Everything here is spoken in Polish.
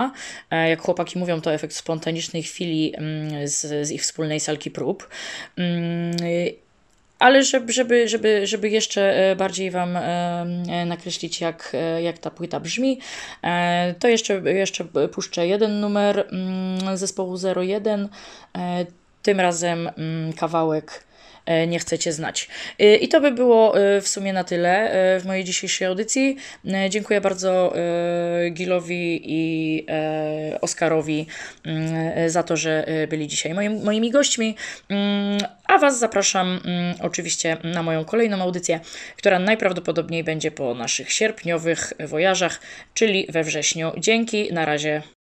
Gila. Jak chłopaki mówią, to efekt spontanicznej chwili z ich wspólnej salki prób. Ale żeby jeszcze bardziej Wam nakreślić, jak ta płyta brzmi, to jeszcze puszczę jeden numer zespołu 01. Tym razem kawałek Nie chcecie znać. I to by było w sumie na tyle w mojej dzisiejszej audycji. Dziękuję bardzo Gilowi i Oskarowi za to, że byli dzisiaj moimi gośćmi. A Was zapraszam oczywiście na moją kolejną audycję, która najprawdopodobniej będzie po naszych sierpniowych wojażach, czyli we wrześniu. Dzięki, na razie.